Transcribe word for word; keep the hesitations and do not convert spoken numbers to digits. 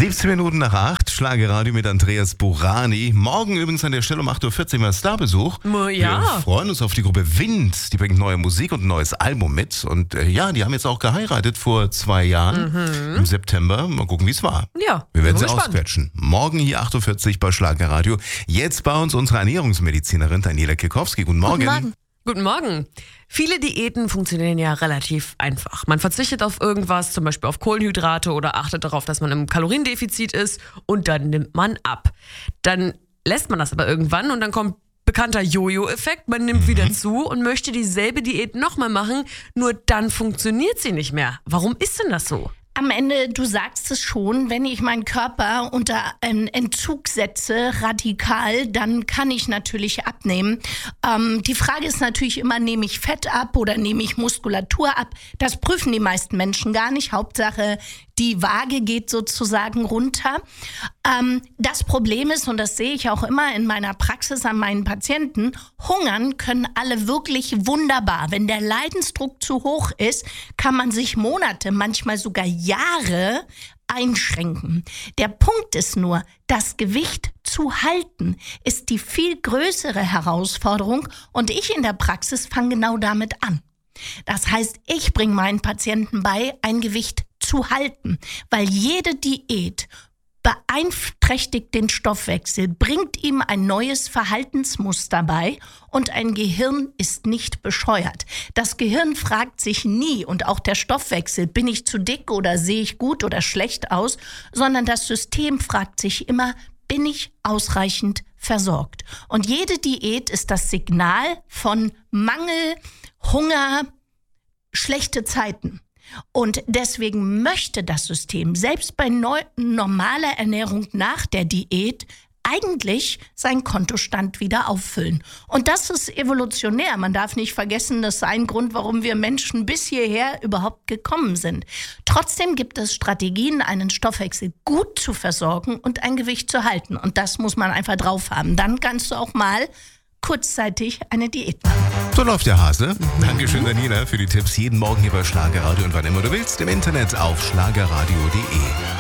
siebzehn Minuten nach acht, Schlagerradio mit Andreas Burani. Morgen übrigens an der Stelle um acht Uhr vierzig mal Starbesuch. Ja. Wir freuen uns auf die Gruppe Wind. Die bringt neue Musik und ein neues Album mit. Und äh, ja, die haben jetzt auch geheiratet vor zwei Jahren mhm. im September. Mal gucken, wie es war. Ja, wir werden sie gespannt. ausquetschen. Morgen hier acht Uhr vierzig bei Schlagerradio. Jetzt bei uns unsere Ernährungsmedizinerin Daniela Kikowski. Guten Morgen. Guten Morgen. Guten Morgen. Viele Diäten funktionieren ja relativ einfach. Man verzichtet auf irgendwas, zum Beispiel auf Kohlenhydrate oder achtet darauf, dass man im Kaloriendefizit ist und dann nimmt man ab. Dann lässt man das aber irgendwann und dann kommt bekannter Jojo-Effekt. Man nimmt mhm. wieder zu und möchte dieselbe Diät nochmal machen, nur dann funktioniert sie nicht mehr. Warum ist denn das so? Am Ende, du sagst es schon, wenn ich meinen Körper unter einen Entzug setze, radikal, dann kann ich natürlich abnehmen. Ähm, die Frage ist natürlich immer, nehme ich Fett ab oder nehme ich Muskulatur ab? Das prüfen die meisten Menschen gar nicht. Hauptsache, die Waage geht sozusagen runter. Ähm, das Problem ist, und das sehe ich auch immer in meiner Praxis an meinen Patienten, hungern können alle wirklich wunderbar. Wenn der Leidensdruck zu hoch ist, kann man sich Monate, manchmal sogar Jahre einschränken. Der Punkt ist nur, das Gewicht zu halten, ist die viel größere Herausforderung und ich in der Praxis fange genau damit an. Das heißt, ich bringe meinen Patienten bei, ein Gewicht zu halten, weil jede Diät beeinträchtigt den Stoffwechsel, bringt ihm ein neues Verhaltensmuster bei und ein Gehirn ist nicht bescheuert. Das Gehirn fragt sich nie und auch der Stoffwechsel, bin ich zu dick oder sehe ich gut oder schlecht aus, sondern das System fragt sich immer, bin ich ausreichend versorgt? Und jede Diät ist das Signal von Mangel, Hunger, schlechte Zeiten. Und deswegen möchte das System, selbst bei neu, normaler Ernährung nach der Diät, eigentlich seinen Kontostand wieder auffüllen. Und das ist evolutionär. Man darf nicht vergessen, das ist ein Grund, warum wir Menschen bis hierher überhaupt gekommen sind. Trotzdem gibt es Strategien, einen Stoffwechsel gut zu versorgen und ein Gewicht zu halten. Und das muss man einfach drauf haben. Dann kannst du auch mal kurzzeitig eine Diät machen. So läuft der Hase. Mhm. Dankeschön, Daniela, für die Tipps. Jeden Morgen hier bei Schlagerradio und wann immer du willst im Internet auf schlagerradio punkt de.